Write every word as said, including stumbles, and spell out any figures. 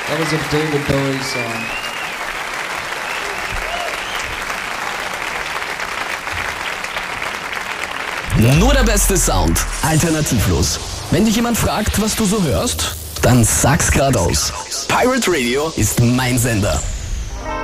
That was a David Bowie song. Nur der beste Sound, alternativlos. Wenn dich jemand fragt, was du so hörst, dann sag's geradeaus. Pirate Radio ist mein Sender.